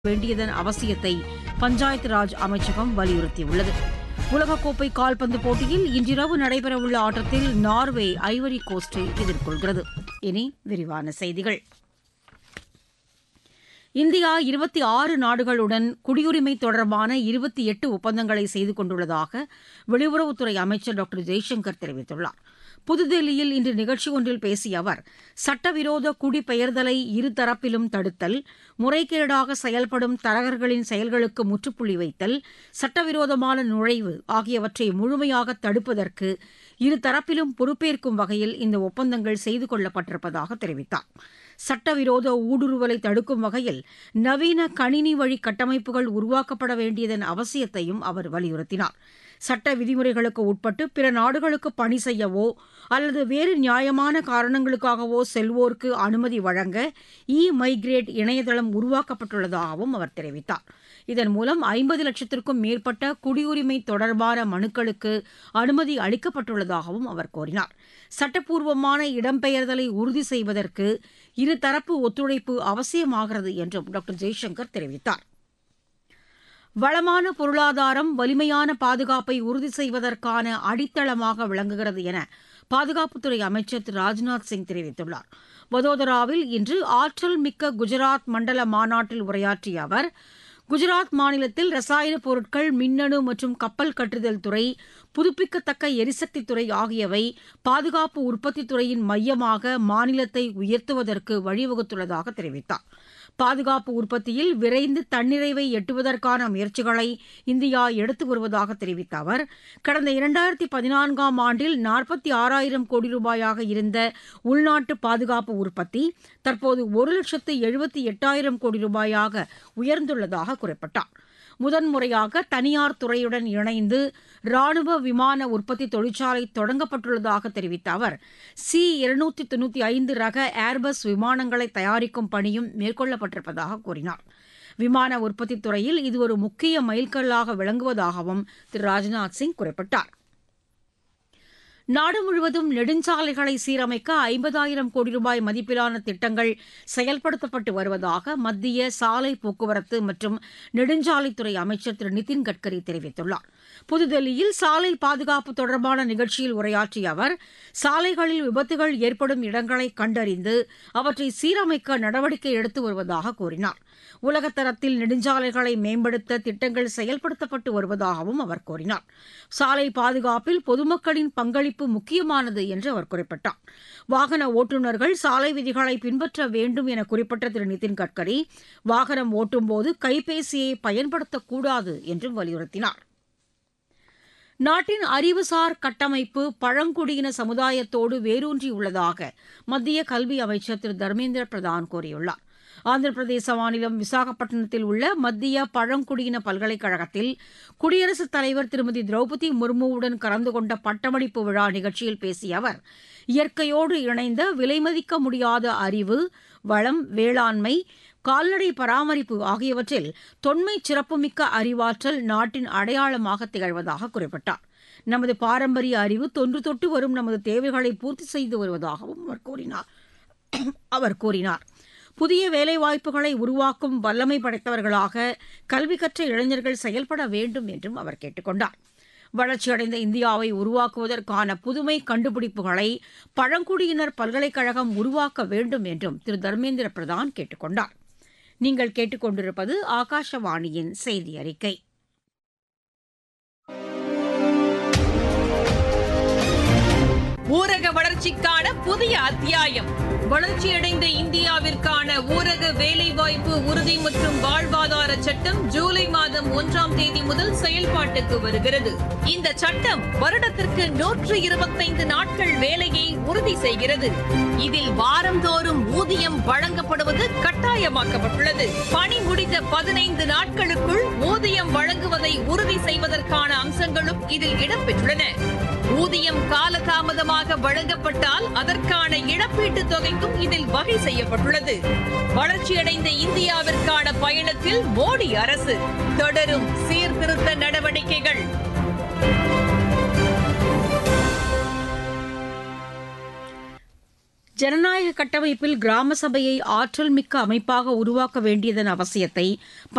வேண்டியதன் அவசியத்தை பஞ்சாயத்து ராஜ் அமைச்சகம் வலியுறுத்தியுள்ளது. உலகக்கோப்பை கால்பந்து போட்டியில் இன்றிரவு நடைபெறவுள்ள ஆட்டத்தில் நார்வே ஐவரி கோஸ்டை எதிர்கொள்கிறது. இனி விரிவான செய்திகள். இந்தியா 26 நாடுகளுடன் குடியுரிமை தொடர்பான 28 ஒப்பந்தங்களை செய்து கொண்டுள்ளதாக வெளியுறவுத்துறை அமைச்சர் டாக்டர் ஜெய்சங்கர் தெரிவித்துள்ளார். புதுதில்லியில் இன்று நிகழ்ச்சி ஒன்றில் பேசிய அவர், சட்டவிரோத குடிபெயர்தலை இருதரப்பிலும் தடுத்தல், முறைகேடாக செயல்படும் தரகர்களின் செயல்களுக்கு முற்றுப்புள்ளி வைத்தல், சட்டவிரோதமான நுழைவு ஆகியவற்றை முழுமையாக தடுப்பதற்கு இருதரப்பிலும் பொறுப்பேற்கும் வகையில் இந்த ஒப்பந்தங்கள் செய்து கொள்ளப்பட்டிருப்பதாக தெரிவித்தார். சட்டவிரோத ஊடுருவலை தடுக்கும் வகையில் நவீன கணினி வழி கட்டமைப்புகள் உருவாக்கப்பட வேண்டியதன் அவசியத்தையும் அவர் வலியுறுத்தினார். சட்ட விதிமுறைகளுக்கு உட்பட்டு பிற நாடுகளுக்கு பணி செய்யவோ அல்லது வேறு நியாயமான காரணங்களுக்காகவோ செல்வோருக்கு அனுமதி வழங்க மைக்ரேட் இணையதளம் உருவாக்கப்பட்டுள்ளதாகவும் அவர் தெரிவித்தார். இதன் மூலம் 50 லட்சத்திற்கும் மேற்பட்ட குடியுரிமை தொடர்பான மனுக்களுக்கு அனுமதி அளிக்கப்பட்டுள்ளதாகவும் அவர் கூறினார். சட்டப்பூர்வமான இடம்பெயர்தலை உறுதி செய்வதற்கு இருதரப்பு ஒத்துழைப்பு அவசியமாகிறது என்றும் டாக்டர் ஜெய்சங்கர் தெரிவித்தார். வளமான பொருளாதாரம் வலிமையான பாதுகாப்பை உறுதி செய்வதற்கான அடித்தளமாக விளங்குகிறது என பாதுகாப்புத்துறை அமைச்சர் திரு ராஜ்நாத் சிங் தெரிவித்துள்ளார். வதோதராவில் இன்று ஆற்றல் மிக்க குஜராத் மண்டல மாநாட்டில் உரையாற்றிய அவர், குஜராத் மாநிலத்தில் ரசாயன பொருட்கள், மின்னணு மற்றும் கப்பல் கட்டுதல் துறை, புதுப்பிக்கத்தக்க எரிசக்தி துறை ஆகியவை பாதுகாப்பு உற்பத்தி துறையின் மையமாக மாநிலத்தை உயர்த்துவதற்கு வழிவகுத்துள்ளதாக தெரிவித்தார். பாதுகாப்பு உற்பத்தியில் விரைந்து தன்னிறைவை எட்டுவதற்கான முயற்சிகளை இந்தியா எடுத்து வருவதாக தெரிவித்த அவர், கடந்த 2014ஆம் ஆண்டில் 46,000 கோடி ரூபாயாக இருந்த உள்நாட்டு பாதுகாப்பு உற்பத்தி தற்போது 1,78,000 கோடி ரூபாயாக உயர்ந்துள்ளதாக குறிப்பிட்டார். முதன்முறையாக தனியார் துறையுடன் இணைந்து ராணுவ விமான உற்பத்தி தொழிற்சாலை தொடங்கப்பட்டுள்ளதாக தெரிவித்த அவர், C-295 ரக ஏர்பஸ் விமானங்களை தயாரிக்கும் பணியும் மேற்கொள்ளப்பட்டிருப்பதாக கூறினார். விமான உற்பத்தி துறையில் இது ஒரு முக்கிய மைல்கல்லாக விளங்குவதாகவும் திரு ராஜ்நாத் சிங் குறிப்பிட்டார். நாடு முழுவதும் நெடுஞ்சாலைகளை சீரமைக்க 50,000 கோடி ரூபாய் மதிப்பிலான திட்டங்கள் செயல்படுத்தப்பட்டு வருவதாக மத்திய சாலை போக்குவரத்து மற்றும் நெடுஞ்சாலைத்துறை அமைச்சர் திரு நிதின் கட்கரி தெரிவித்துள்ளார். புதுதில்லியில் சாலை பாதுகாப்பு தொடர்பான நிகழ்ச்சியில் உரையாற்றிய அவர், சாலைகளில் விபத்துகள் ஏற்படும் இடங்களை கண்டறிந்து அவற்றை சீரமைக்க நடவடிக்கை எடுத்து வருவதாக கூறினார். உலகத்தரத்தில் நெடுஞ்சாலைகளை மேம்படுத்த திட்டங்கள் செயல்படுத்தப்பட்டு வருவதாகவும் அவர் கூறினார். சாலை பாதுகாப்பில் பொதுமக்களின் பங்களிப்பு முக்கியமானது என்று அவர் குறிப்பிட்டார். வாகன ஓட்டுநர்கள் சாலை விதிகளை பின்பற்ற வேண்டும் என குறிப்பிட்ட திரு நிதின் கட்கரி, வாகனம் ஓட்டும்போது கைபேசியை பயன்படுத்தக்கூடாது என்றும் வலியுறுத்தினார். நாட்டின் அறிவுசார் கட்டமைப்பு பழங்குடியின சமுதாயத்தோடு வேரூன்றியுள்ளதாக மத்திய கல்வி அமைச்சர் திரு தர்மேந்திர பிரதான் கூறியுள்ளார். ஆந்திர பிரதேச மாநிலம் விசாகப்பட்டினத்தில் உள்ள மத்திய பழங்குடியின பல்கலைக்கழகத்தில் குடியரசுத் தலைவர் திருமதி திரௌபதி முர்முவுடன் கலந்து கொண்ட பட்டமளிப்பு விழா நிகழ்ச்சியில் பேசிய அவர், இயற்கையோடு இணைந்த விலைமதிக்க முடியாத அறிவு, வளம், வேளாண்மை, கால்நடை பராமரிப்பு ஆகியவற்றில் தொன்மை சிறப்புமிக்க அறிவாற்றல் நாட்டின் அடையாளமாக திகழ்வதாக குறிப்பிட்டார். நமது பாரம்பரிய அறிவு தொன்று தொட்டு வரும் நமது தேவைகளை பூர்த்தி செய்து வருவதாகவும் அவர் கூறினார். புதிய வேலைவாய்ப்புகளை உருவாக்கும் வல்லமை படைத்தவர்களாக கல்வி கற்ற இளைஞர்கள் செயல்பட வேண்டும் என்றும் அவர் கேட்டுக் கொண்டார். வளர்ச்சியடைந்த இந்தியாவை உருவாக்குவதற்கான புதுமை கண்டுபிடிப்புகளை பழங்குடியினர் பல்கலைக்கழகம் உருவாக்க வேண்டும் என்றும் திரு தர்மேந்திர பிரதான் கேட்டுக் கொண்டார். நீங்கள் கேட்டுக்கொண்டிருப்பது ஆகாஷவாணியின் செய்தி அறிக்கை. ஊரக வளர்ச்சிக்கான புதிய அத்தியாயம். வளர்ச்சியடைந்த இந்தியாவிற்கான ஊரக வேலைவாய்ப்பு உறுதி மற்றும் வாழ்வாதார சட்டம் ஜூலை மாதம் 1ஆம் தேதி முதல் செயல்பாட்டுக்கு வருகிறது. இந்த சட்டம் வருடத்திற்கு 125 நாட்கள் வேலையை உறுதி செய்கிறது. இதில் வாரந்தோறும் ஊதியம் வழங்கப்படுவது கட்டாயமாக்கப்பட்டுள்ளது. பணி முடிந்த 15 நாட்களுக்குள் ஊதியம் வழங்குவதை உறுதி செய்வதற்கான அம்சங்களும் இதில் இடம்பெற்றுள்ளன. ஊதியம் காலதாமதமாக வழங்கப்பட்டால் அதற்கான இழப்பீட்டுத் தொகைக்கும் இதில் வகை செய்யப்பட்டுள்ளது. வளர்ச்சியடைந்த இந்தியாவிற்கான பயணத்தில் மோடி அரசு தொடரும் சீர்திருத்த நடவடிக்கைகள். ஜனநாயக கட்டமைப்பில் கிராம சபையை ஆற்றல் மிக்க அமைப்பாக உருவாக்க வேண்டியதன் அவசியத்தை